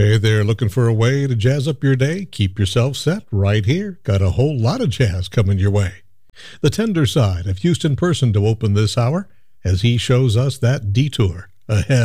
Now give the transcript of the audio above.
Hey there, looking for a way to jazz up your day? Keep yourself set right here. Got a whole lot of jazz coming your way. The tender side of Houston Person to open this hour as he shows us that detour ahead.